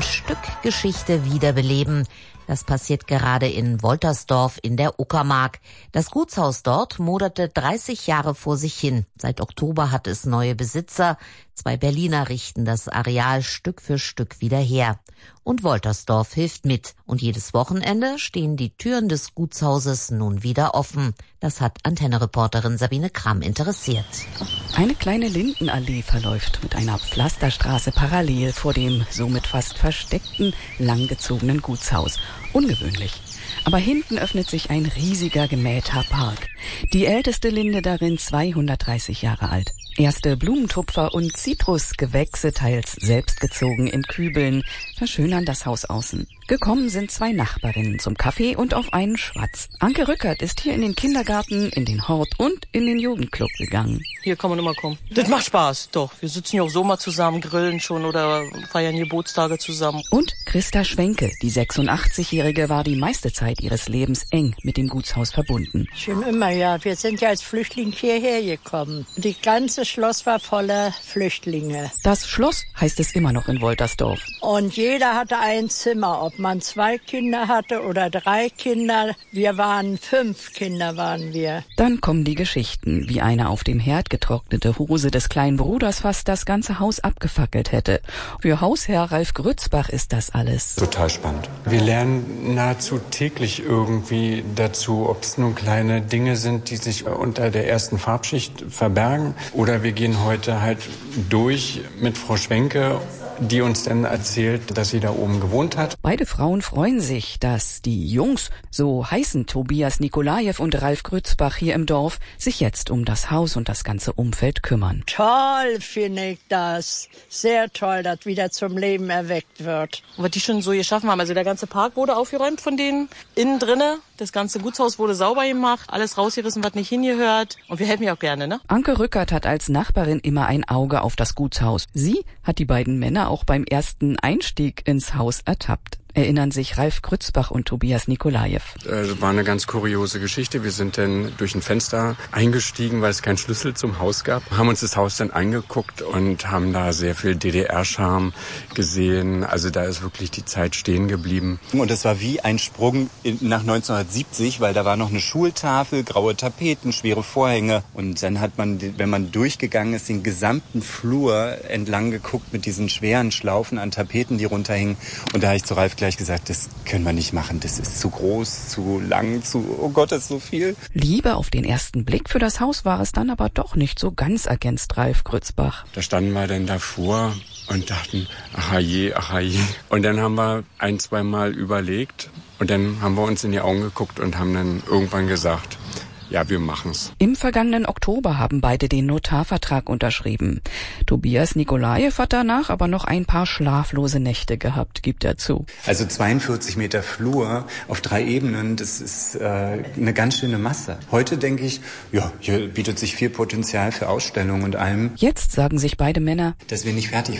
ein Stück Geschichte wiederbeleben. Das passiert gerade in Woltersdorf in der Uckermark. Das Gutshaus dort moderte 30 Jahre vor sich hin. Seit Oktober hat es neue Besitzer. 2 Berliner richten das Areal Stück für Stück wieder her. Und Woltersdorf hilft mit. Und jedes Wochenende stehen die Türen des Gutshauses nun wieder offen. Das hat Antenne-Reporterin Sabine Kramm interessiert. Eine kleine Lindenallee verläuft mit einer Pflasterstraße parallel vor dem somit fast versteckten, langgezogenen Gutshaus. Ungewöhnlich. Aber hinten öffnet sich ein riesiger gemähter Park. Die älteste Linde darin 230 Jahre alt. Erste Blumentupfer und Zitrusgewächse, teils selbstgezogen in Kübeln, verschönern das Haus außen. Gekommen sind 2 Nachbarinnen zum Kaffee und auf einen Schwatz. Anke Rückert ist hier in den Kindergarten, in den Hort und in den Jugendclub gegangen. Hier kann man immer kommen. Das macht Spaß, doch. Wir sitzen ja auch so mal zusammen, grillen schon oder feiern Geburtstage zusammen. Und Christa Schwenke, die 86-Jährige, war die meiste Zeit ihres Lebens eng mit dem Gutshaus verbunden. Schon immer, ja. Wir sind ja als Flüchtling hierher gekommen. Die ganze Schloss war voller Flüchtlinge. Das Schloss heißt es immer noch in Woltersdorf. Und jeder hatte ein Zimmer, ob man 2 Kinder hatte oder 3 Kinder. Wir waren 5 Kinder, waren wir. Dann kommen die Geschichten, wie eine auf dem Herd getrocknete Hose des kleinen Bruders fast das ganze Haus abgefackelt hätte. Für Hausherr Ralf Grützbach ist das alles total spannend. Wir lernen nahezu täglich irgendwie dazu, ob es nun kleine Dinge sind, die sich unter der ersten Farbschicht verbergen. Oder wir gehen heute halt durch mit Frau Schwenke, die uns dann erzählt, dass sie da oben gewohnt hat. Beide Frauen freuen sich, dass die Jungs, so heißen Tobias Nikolajew und Ralf Grützbach hier im Dorf, sich jetzt um das Haus und das ganze Umfeld kümmern. Toll finde ich das. Sehr toll, dass wieder zum Leben erweckt wird. Und was die schon so geschaffen haben, also der ganze Park wurde aufgeräumt von denen, innen drinne. Das ganze Gutshaus wurde sauber gemacht, alles rausgerissen, was nicht hingehört. Und wir helfen ja auch gerne, ne? Anke Rückert hat als Nachbarin immer ein Auge auf das Gutshaus. Sie hat die beiden Männer auch beim ersten Einstieg ins Haus ertappt. Erinnern sich Ralf Grützbach und Tobias Nikolajew. Das war eine ganz kuriose Geschichte. Wir sind dann durch ein Fenster eingestiegen, weil es keinen Schlüssel zum Haus gab. Haben uns das Haus dann angeguckt und haben da sehr viel DDR-Charme gesehen. Also da ist wirklich die Zeit stehen geblieben. Und es war wie ein Sprung nach 1970, weil da war noch eine Schultafel, graue Tapeten, schwere Vorhänge. Und dann hat man, wenn man durchgegangen ist, den gesamten Flur entlang geguckt mit diesen schweren Schlaufen an Tapeten, die runterhingen. Und da habe ich zu Ralf gleich gesagt, das können wir nicht machen, das ist zu groß, zu lang, oh Gott, das ist so viel. Liebe auf den ersten Blick für das Haus war es dann aber doch nicht so ganz, ergänzt Ralf Grützbach. Da standen wir dann davor und dachten, ach je. Und dann haben wir 1-2 Mal überlegt und dann haben wir uns in die Augen geguckt und haben dann irgendwann gesagt, ja, wir machen's. Im vergangenen Oktober haben beide den Notarvertrag unterschrieben. Tobias Nikolajew hat danach aber noch ein paar schlaflose Nächte gehabt, gibt er zu. Also 42 Meter Flur auf 3 Ebenen, das ist eine ganz schöne Masse. Heute denke ich, ja, hier bietet sich viel Potenzial für Ausstellungen und allem. Jetzt sagen sich beide Männer, dass wir nicht fertig